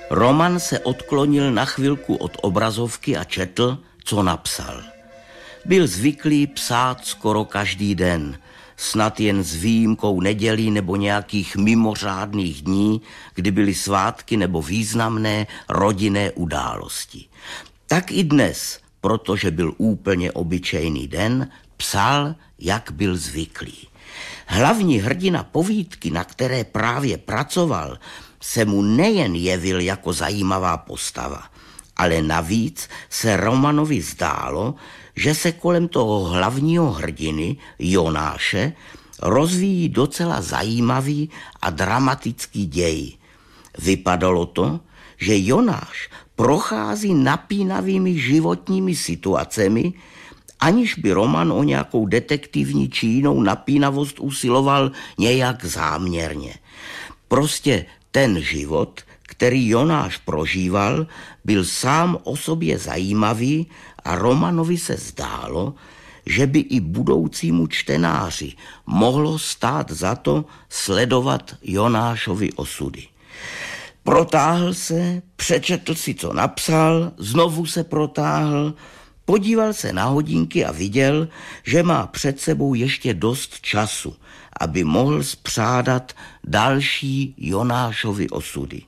Roman se odklonil na chvilku od obrazovky a četl, co napsal. Byl zvyklý psát skoro každý den, snad jen s výjimkou nedělí nebo nějakých mimořádných dní, kdy byly svátky nebo významné rodinné události. Tak i dnes, protože byl úplně obyčejný den, psal, jak byl zvyklý. Hlavní hrdina povídky, na které právě pracoval, se mu nejen jevil jako zajímavá postava, ale navíc se Romanovi zdálo, že se kolem toho hlavního hrdiny, Jonáše, rozvíjí docela zajímavý a dramatický děj. Vypadalo to, že Jonáš prochází napínavými životními situacemi, aniž by Roman o nějakou detektivní či jinou napínavost usiloval nějak záměrně. Prostě ten život, který Jonáš prožíval, byl sám o sobě zajímavý a Romanovi se zdálo, že by i budoucímu čtenáři mohlo stát za to sledovat Jonášovy osudy. Protáhl se, přečetl si, co napsal, znovu se protáhl, podíval se na hodinky a viděl, že má před sebou ještě dost času, aby mohl spřádat další Jonášovy osudy.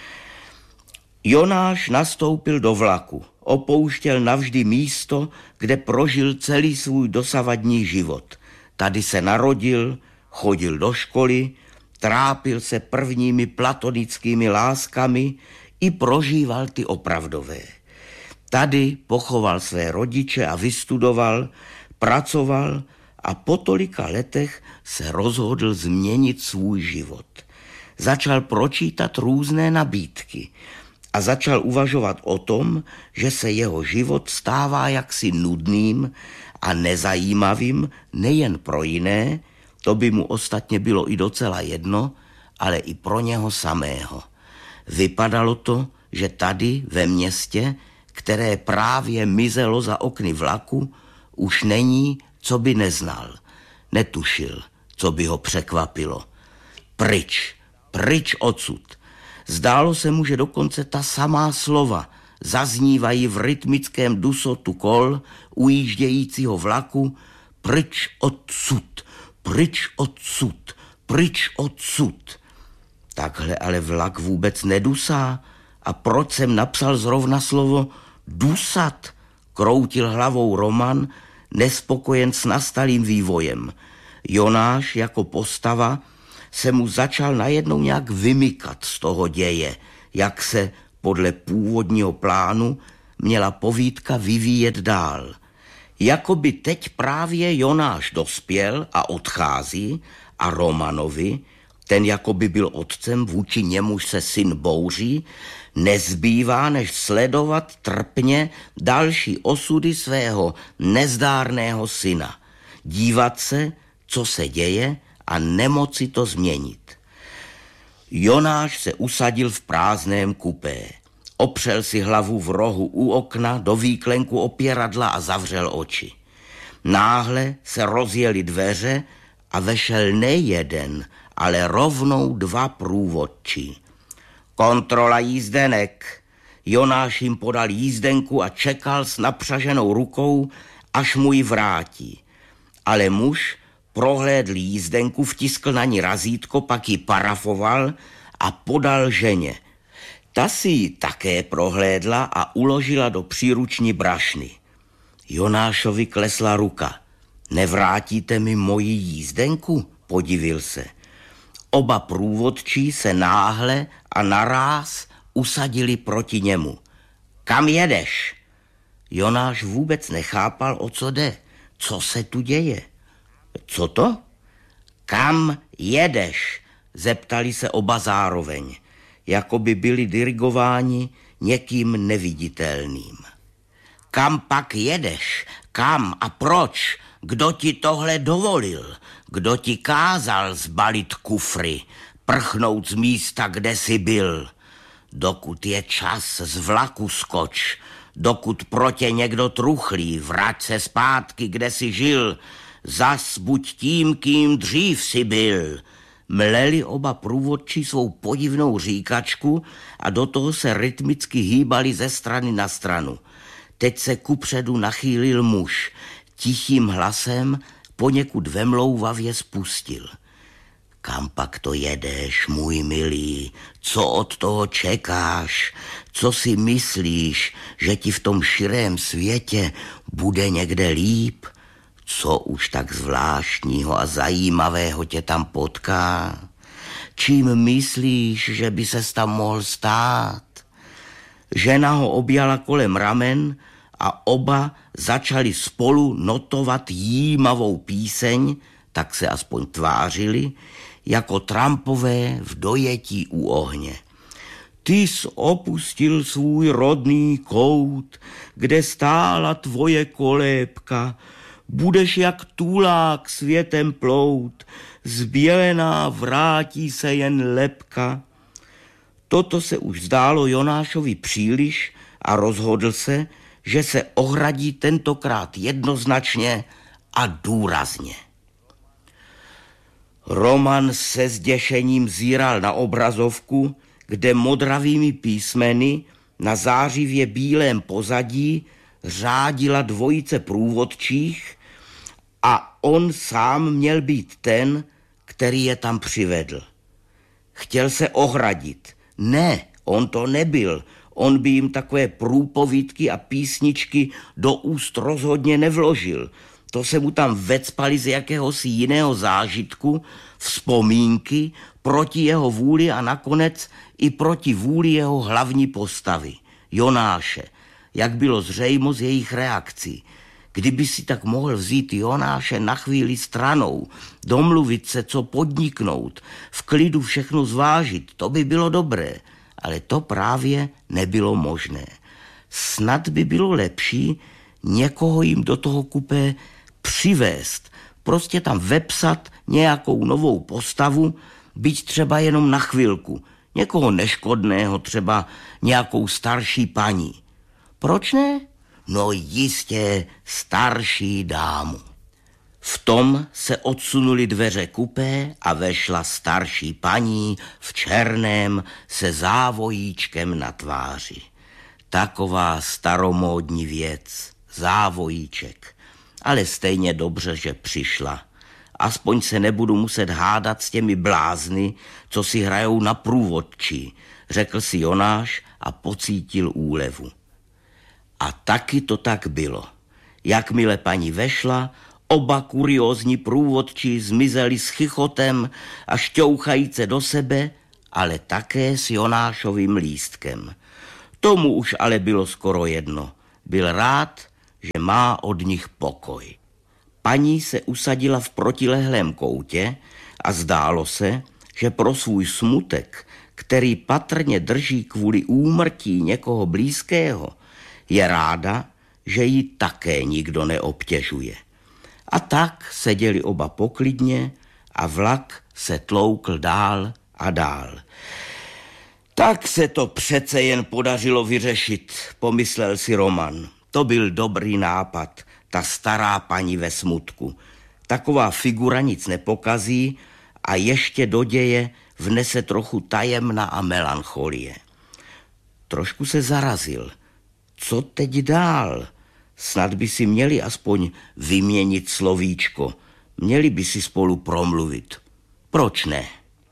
Jonáš nastoupil do vlaku, opouštěl navždy místo, kde prožil celý svůj dosavadní život. Tady se narodil, chodil do školy, trápil se prvními platonickými láskami i prožíval ty opravdové. Tady pochoval své rodiče a vystudoval, pracoval a po tolika letech se rozhodl změnit svůj život. Začal pročítat různé nabídky a začal uvažovat o tom, že se jeho život stává jaksi nudným a nezajímavým nejen pro jiné, to by mu ostatně bylo i docela jedno, ale i pro něho samého. Vypadalo to, že tady ve městě, které právě mizelo za okny vlaku, už není, co by neznal. Netušil, co by ho překvapilo. Pryč odsud. Zdálo se mu, že dokonce ta samá slova zaznívají v rytmickém dusotu kol ujíždějícího vlaku. Pryč odsud, pryč odsud, pryč odsud. Takhle ale vlak vůbec nedusá. A proč jsem napsal zrovna slovo dusat? Kroutil hlavou Roman, nespokojen s nastalým vývojem. Jonáš jako postava se mu začal najednou nějak vymykat z toho děje, jak se podle původního plánu měla povídka vyvíjet dál. Jakoby teď právě Jonáš dospěl a odchází a Romanovi, ten jakoby byl otcem, vůči němuž se syn bouří, nezbývá, než sledovat trpně další osudy svého nezdárného syna. Dívat se, co se děje a nemoci to změnit. Jonáš se usadil v prázdném kupé. Opřel si hlavu v rohu u okna, do výklenku opěradla a zavřel oči. Náhle se rozjeli dveře a vešel nejeden, ale rovnou dva průvodčí. Kontrola jízdenek. Jonáš jim podal jízdenku a čekal s napřaženou rukou, až mu ji vrátí. Ale muž prohlédl jízdenku, vtiskl na ní razítko, pak ji parafoval a podal ženě. Ta si ji také prohlédla a uložila do příruční brašny. Jonášovi klesla ruka. Nevrátíte mi moji jízdenku? Podivil se. Oba průvodčí se náhle a naráz usadili proti němu. Kam jedeš? Jonáš vůbec nechápal, o co jde. Co se tu děje? Co to? Kam jedeš? Zeptali se oba zároveň, jako by byli dirigováni někým neviditelným. Kam pak jedeš? Kam a proč? Kdo ti tohle dovolil? Kdo ti kázal zbalit kufry, prchnout z místa, kde jsi byl? Dokud je čas, z vlaku skoč. Dokud pro tě někdo truchlí, vrať se zpátky, kde jsi žil. Zas buď tím, kým dřív jsi byl. mleli oba průvodčí svou podivnou říkačku a do toho se rytmicky hýbali ze strany na stranu. Teď se kupředu nachýlil muž. Tichým hlasem poněkud vemlouvavě spustil. Kam pak to jedeš, můj milý? Co od toho čekáš? Co si myslíš, že ti v tom širém světě bude někde líp? Co už tak zvláštního a zajímavého tě tam potká? Čím myslíš, že by ses tam mohl stát? Žena ho objala kolem ramen a oba začali spolu notovat jímavou píseň, tak se aspoň tvářili, jako trampové v dojetí u ohně. Ty jsi opustil svůj rodný kout, kde stála tvoje kolébka, budeš jak tulák světem plout, zbělená vrátí se jen lebka. Toto se už zdálo Jonášovi příliš a rozhodl se, že se ohradí tentokrát jednoznačně a důrazně. Roman se zděšením zíral na obrazovku, kde modravými písmeny na zářivě bílém pozadí řádila dvojice průvodčích a on sám měl být ten, který je tam přivedl. Chtěl se ohradit. Ne, on to nebyl. On by jim takové průpovídky a písničky do úst rozhodně nevložil. To se mu tam vecpali z jakéhosi jiného zážitku, vzpomínky, proti jeho vůli a nakonec i proti vůli jeho hlavní postavy, Jonáše, jak bylo zřejmo z jejich reakcí. Kdyby si tak mohl vzít Jonáše na chvíli stranou, domluvit se, co podniknout, v klidu všechno zvážit, to by bylo dobré, ale to právě nebylo možné. Snad by bylo lepší někoho jim do toho kupé přivést, prostě tam vepsat nějakou novou postavu, byť třeba jenom na chvilku, někoho neškodného, třeba nějakou starší paní. Proč ne? No jistě starší dámu. V tom se odsunuli dveře kupé a vešla starší paní v černém se závojíčkem na tváři. Taková staromódní věc, závojíček. Ale stejně dobře, že přišla. Aspoň se nebudu muset hádat s těmi blázny, co si hrajou na průvodčí, řekl si Jonáš a pocítil úlevu. A taky to tak bylo. Jakmile paní vešla, oba kuriózní průvodčí zmizeli s chichotem a šťouchajíce do sebe, ale také s Jonášovým lístkem. Tomu už ale bylo skoro jedno. Byl rád, že má od nich pokoj. Paní se usadila v protilehlém koutě a zdálo se, že pro svůj smutek, který patrně drží kvůli úmrtí někoho blízkého, je ráda, že ji také nikdo neobtěžuje. A tak seděli oba poklidně a vlak se tloukl dál a dál. Tak se to přece jen podařilo vyřešit, pomyslel si Roman. To byl dobrý nápad, ta stará paní ve smutku. Taková figura nic nepokazí a ještě do děje vnese trochu tajemna a melancholie. Trošku se zarazil. Co teď dál? Snad by si měli aspoň vyměnit slovíčko. Měli by si spolu promluvit. Proč ne?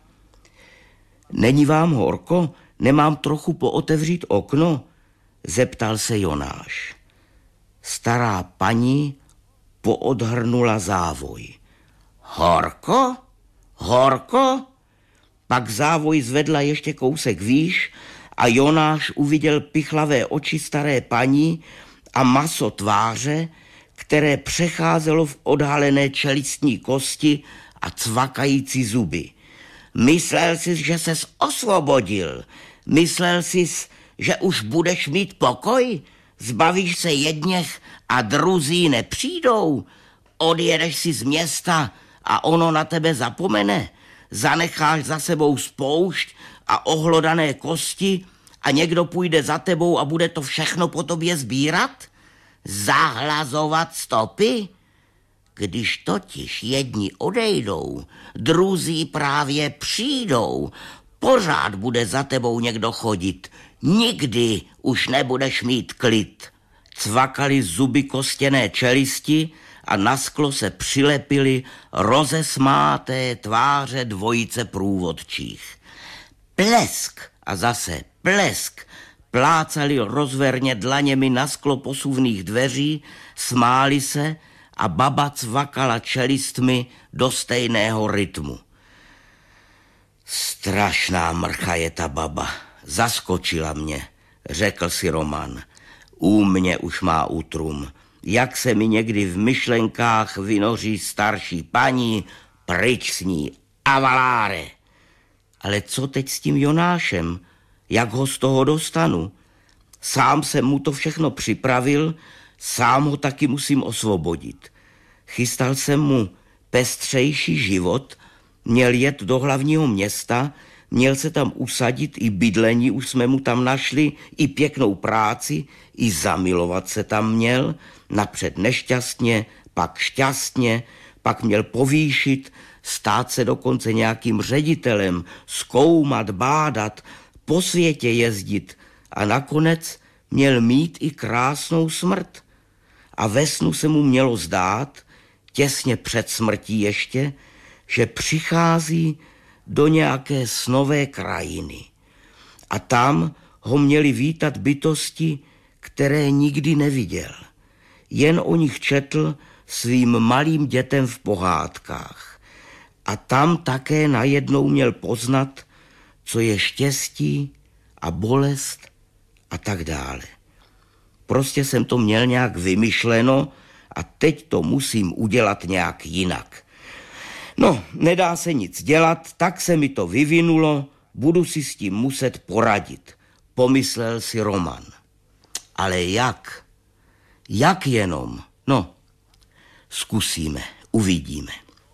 Není vám horko? Nemám trochu pootevřít okno? Zeptal se Jonáš. Stará paní poodhrnula závoj. Horko? Horko? Pak závoj zvedla ještě kousek výš a Jonáš uviděl pichlavé oči staré paní a maso tváře, které přecházelo v odhalené čelistní kosti a cvakající zuby. Myslel jsi, že ses osvobodil. Myslel jsi, že už budeš mít pokoj? Zbavíš se jedněch a druzí nepřijdou? Odjedeš si z města a ono na tebe zapomene? Zanecháš za sebou spoušť a ohlodané kosti a někdo půjde za tebou a bude to všechno po tobě sbírat? Zahlazovat stopy? Když totiž jedni odejdou, druzí právě přijdou, pořád bude za tebou někdo chodit. Nikdy už nebudeš mít klid. Cvakali zuby kostěné čelisti a na sklo se přilepily rozesmáté tváře dvojice průvodčích. Plesk a zase plesk plácali rozverně dlaněmi na sklo posuvných dveří, smáli se a baba cvakala čelistmi do stejného rytmu. Strašná mrcha je ta baba, zaskočila mě, řekl si Roman. U mě už má útrum. Jak se mi někdy v myšlenkách vynoří starší paní, pryč s ní, avaláre. Ale co teď s tím Jonášem? Jak ho z toho dostanu? Sám jsem mu to všechno připravil, sám ho taky musím osvobodit. Chystal jsem mu pestřejší život, měl jet do hlavního města, měl se tam usadit, i bydlení už jsme mu tam našli, i pěknou práci, i zamilovat se tam měl, napřed nešťastně, pak šťastně, pak měl povýšit, stát se dokonce nějakým ředitelem, zkoumat, bádat, po světě jezdit a nakonec měl mít i krásnou smrt. A ve snu se mu mělo zdát, těsně před smrtí ještě, že přichází do nějaké snové krajiny. A tam ho měli vítat bytosti, které nikdy neviděl. Jen o nich četl svým malým dětem v pohádkách. A tam také najednou měl poznat, co je štěstí a bolest a tak dále. Prostě jsem to měl nějak vymyšleno a teď to musím udělat nějak jinak. No, nedá se nic dělat, tak se mi to vyvinulo, budu si s tím muset poradit, pomyslel si Roman. Ale jak? Jak jenom? No, zkusíme, uvidíme.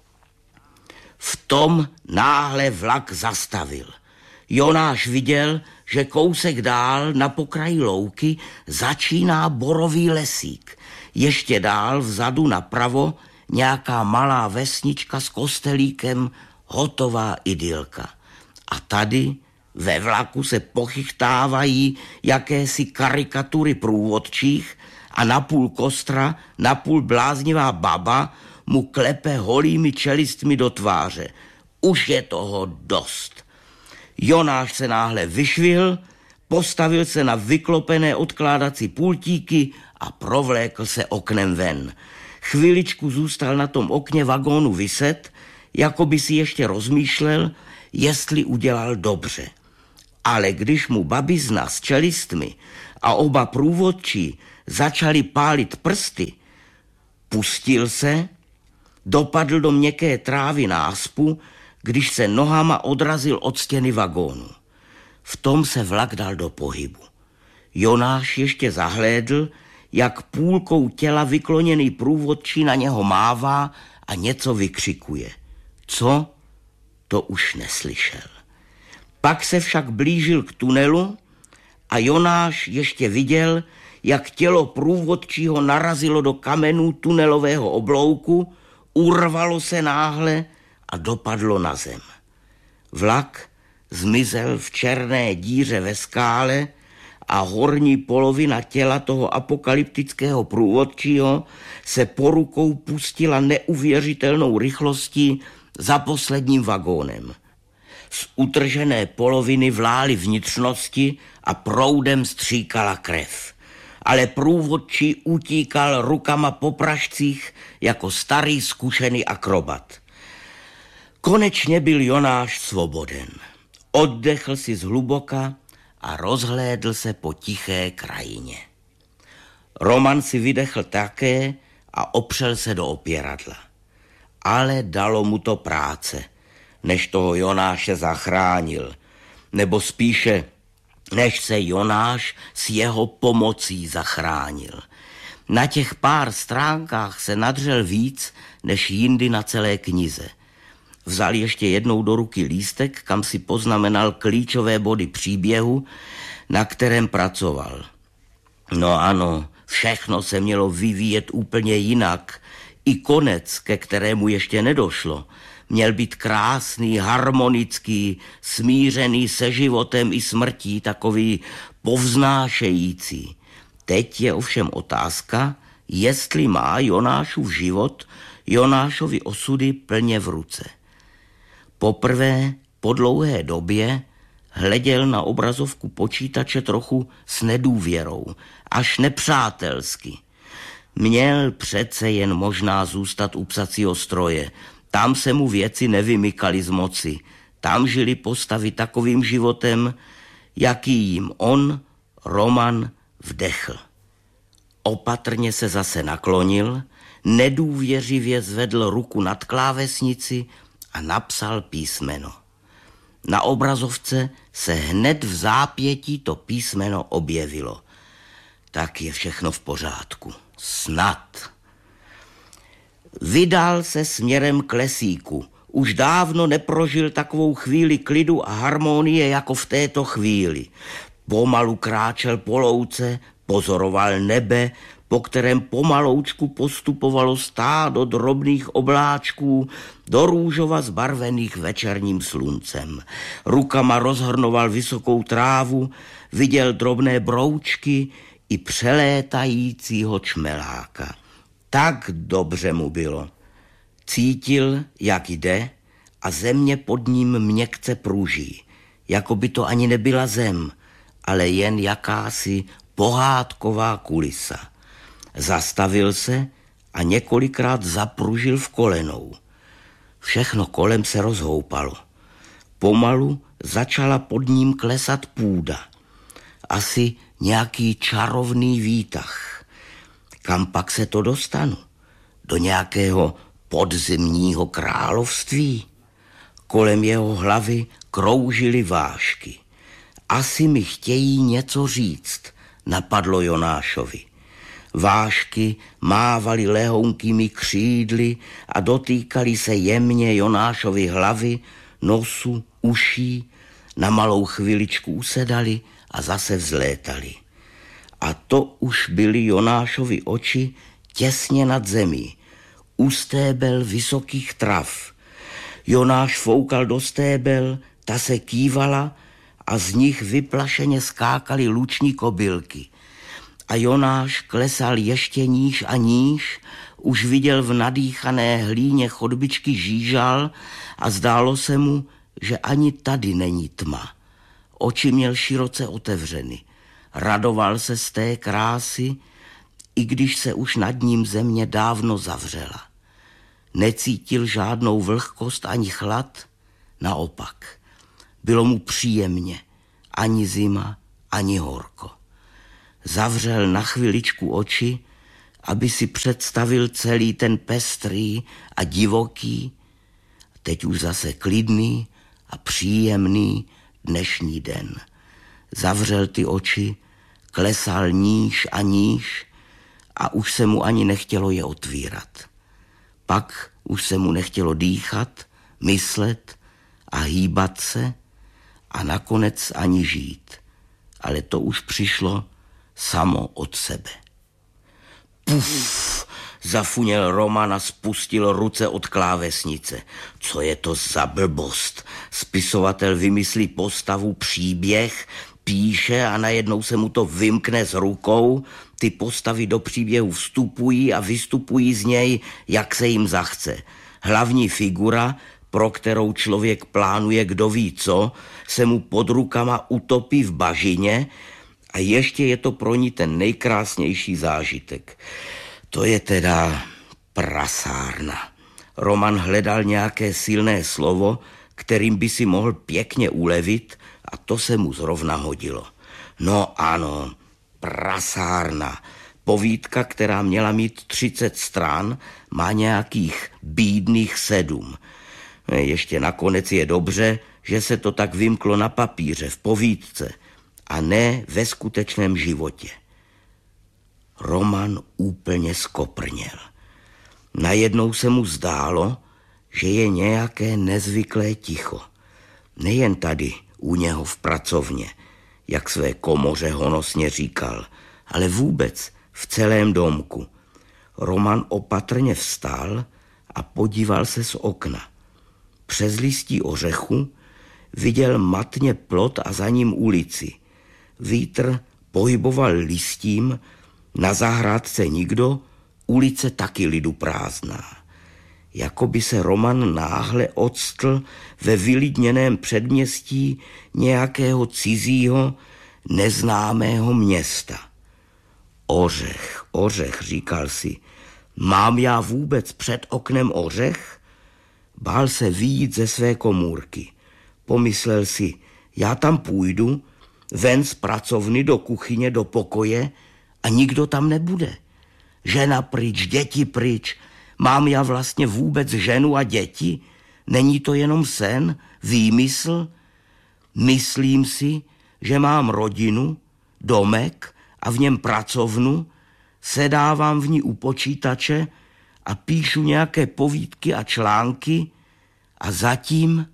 V tom náhle vlak zastavil. Jonáš viděl, že kousek dál na pokraji louky začíná borový lesík. Ještě dál vzadu napravo nějaká malá vesnička s kostelíkem, hotová idylka. A tady ve vlaku se pochychtávají jakési karikatury průvodčích a napůl kostra, napůl bláznivá baba mu klepe holými čelistmi do tváře. Už je toho dost. Jonáš se náhle vyšvihl, postavil se na vyklopené odkládací pultíky a provlékl se oknem ven. Chviličku zůstal na tom okně vagónu viset, jako by si ještě rozmýšlel, jestli udělal dobře. Ale když mu babizna s čelistmi a oba průvodčí začali pálit prsty, pustil se, dopadl do měkké trávy náspu, když se nohama odrazil od stěny vagónu. V tom se vlak dal do pohybu. Jonáš ještě zahlédl, jak půlkou těla vykloněný průvodčí na něho mává a něco vykřikuje. Co? To už neslyšel. Pak se však blížil k tunelu a Jonáš ještě viděl, jak tělo průvodčího narazilo do kamenů tunelového oblouku, urvalo se náhle a dopadlo na zem. Vlak zmizel v černé díře ve skále a horní polovina těla toho apokalyptického průvodčího se po rukou pustila neuvěřitelnou rychlostí za posledním vagónem. Z utržené poloviny vlály vnitřnosti a proudem stříkala krev. Ale průvodčí utíkal rukama po pražcích jako starý zkušený akrobat. Konečně byl Jonáš svoboden. Oddechl si zhluboka a rozhlédl se po tiché krajině. Roman si vydechl také a opřel se do opěradla. Ale dalo mu to práce, než toho Jonáše zachránil, nebo spíše, než se Jonáš s jeho pomocí zachránil. Na těch pár stránkách se nadřel víc, než jindy na celé knize. Vzal ještě jednou do ruky lístek, kam si poznamenal klíčové body příběhu, na kterém pracoval. No ano, všechno se mělo vyvíjet úplně jinak, I konec, ke kterému ještě nedošlo, měl být krásný, harmonický, smířený se životem i smrtí, takový povznášející. Teď je ovšem otázka, jestli má Jonášův život Jonášovi osudy plně v ruce. Poprvé po dlouhé době hleděl na obrazovku počítače trochu s nedůvěrou, až nepřátelsky. Měl přece jen možná zůstat u psacího stroje. Tam se mu věci nevymykaly z moci. Tam žili postavy takovým životem, jaký jim on, Roman, vdechl. Opatrně se zase naklonil, nedůvěřivě zvedl ruku nad klávesnici a napsal písmeno. Na obrazovce se hned v zápětí to písmeno objevilo. Tak je všechno v pořádku. Snad. Vydal se směrem k lesíku. Už dávno neprožil takovou chvíli klidu a harmonie jako v této chvíli. Pomalu kráčel po louce, pozoroval nebe, po kterém pomaloučku postupovalo stádo drobných obláčků do růžova zbarvených večerním sluncem. Rukama rozhrnoval vysokou trávu, viděl drobné broučky i přelétajícího čmeláka. Tak dobře mu bylo. Cítil, jak jde, a země pod ním měkce pruží, jako by to ani nebyla zem, ale jen jakási pohádková kulisa. Zastavil se a několikrát zapružil v kolenou. Všechno kolem se rozhoupalo. Pomalu začala pod ním klesat půda. Asi nějaký čarovný výtah. Kam pak se to dostanu? Do nějakého podzemního království? Kolem jeho hlavy kroužily vážky. Asi mi chtějí něco říct, napadlo Jonášovi. Vážky mávaly lehounkými křídly a dotýkaly se jemně Jonášovy hlavy, nosu, uší, na malou chviličku usedali a zase vzlétali. A to už byly Jonášovy oči těsně nad zemí, u stébel vysokých trav. Jonáš foukal do stébel, ta se kývala a z nich vyplašeně skákaly luční kobylky. A Jonáš klesal ještě níž a níž, už viděl v nadýchané hlíně chodbičky žížal a zdálo se mu, že ani tady není tma. Oči měl široce otevřeny. Radoval se z té krásy, i když se už nad ním země dávno zavřela. Necítil žádnou vlhkost ani chlad, naopak. Bylo mu příjemně, ani zima, ani horko. Zavřel na chviličku oči, aby si představil celý ten pestrý a divoký, teď už zase klidný a příjemný dnešní den. Zavřel ty oči, klesal níž a níž a už se mu ani nechtělo je otvírat. Pak už se mu nechtělo dýchat, myslet a hýbat se a nakonec ani žít. Ale to už přišlo samo od sebe. Puf, zafuněl Roman a spustil ruce od klávesnice. Co je to za blbost? Spisovatel vymyslí postavu, příběh, píše a najednou se mu to vymkne z rukou. Ty postavy do příběhu vstupují a vystupují z něj, jak se jim zachce. Hlavní figura, pro kterou člověk plánuje kdo ví co, se mu pod rukama utopí v bažině a ještě je to pro ní ten nejkrásnější zážitek. To je teda prasárna. Roman hledal nějaké silné slovo, kterým by si mohl pěkně ulevit, a to se mu zrovna hodilo. No ano, prasárna. Povídka, která měla mít 30 stran, má nějakých bídných 7. Ještě nakonec je dobře, že se to tak vymklo na papíře, v povídce, a ne ve skutečném životě. Roman úplně skoprněl. Najednou se mu zdálo, že je nějaké nezvyklé ticho. Nejen tady, u něho v pracovně, jak své komoře honosně říkal, ale vůbec v celém domku. Roman opatrně vstal a podíval se z okna. Přes listí ořechu viděl matně plot a za ním ulici. Vítr pohyboval listím, na zahrádce nikdo, ulice taky lidu prázdná. Jakoby se Roman náhle octl ve vylidněném předměstí nějakého cizího, neznámého města. Ořech, ořech, říkal si, mám já vůbec před oknem ořech? Bál se vyjít ze své komůrky. Pomyslel si, já tam půjdu, ven z pracovny do kuchyně, do pokoje a nikdo tam nebude. Žena pryč, děti pryč. Mám já vlastně vůbec ženu a děti? Není to jenom sen, výmysl? Myslím si, že mám rodinu, domek a v něm pracovnu, sedávám v ní u počítače a píšu nějaké povídky a články a zatím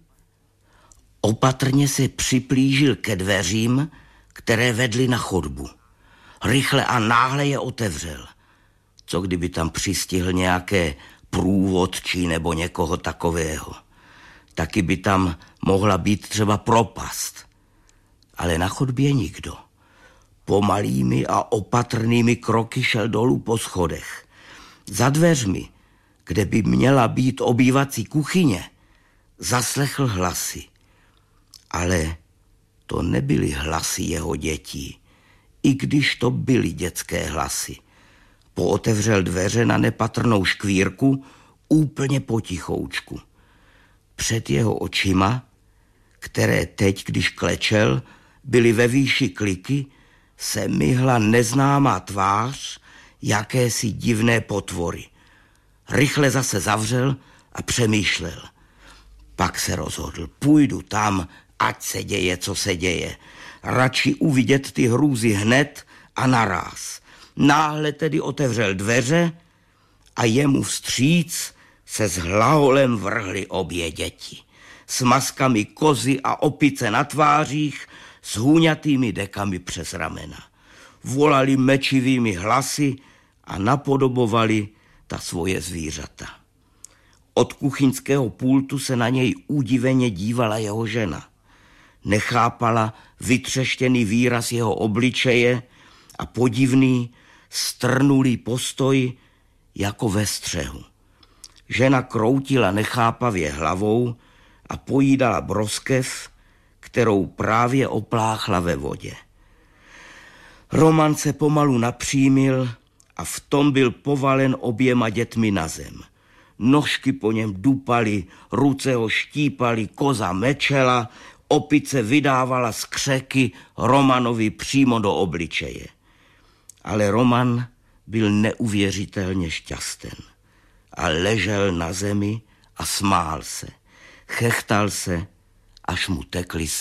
opatrně se připlížil ke dveřím, které vedly na chodbu. Rychle a náhle je otevřel. Co kdyby tam přistihl nějaké průvodčí nebo někoho takového. Taky by tam mohla být třeba propast. Ale na chodbě nikdo. Pomalými a opatrnými kroky šel dolů po schodech. Za dveřmi, kde by měla být obývací kuchyně, zaslechl hlasy. Ale to nebyly hlasy jeho dětí, i když to byly dětské hlasy. Pootevřel dveře na nepatrnou škvírku úplně potichoučku. Před jeho očima, které teď, když klečel, byly ve výši kliky, se myhla neznámá tvář jakési divné potvory. Rychle zase zavřel a přemýšlel. Pak se rozhodl, půjdu tam, ať se děje, co se děje. Radši uvidět ty hrůzy hned a naráz. Náhle tedy otevřel dveře a jemu vstříc se s hlaholem vrhly obě děti. S maskami kozy a opice na tvářích, s hůňatými dekami přes ramena. Volali mečivými hlasy a napodobovali ta svoje zvířata. Od kuchyňského pultu se na něj udiveně dívala jeho žena. Nechápala vytřeštěný výraz jeho obličeje a podivný, strnulý postoj jako ve střehu. Žena kroutila nechápavě hlavou a pojídala broskev, kterou právě opláchla ve vodě. Roman se pomalu napřímil a v tom byl povalen oběma dětmi na zem. Nožky po něm dupaly, ruce ho štípaly, koza mečela, opice vydávala skřeky Romanovi přímo do obličeje. Ale Roman byl neuvěřitelně šťasten a ležel na zemi a smál se. Chechtal se, až mu tekly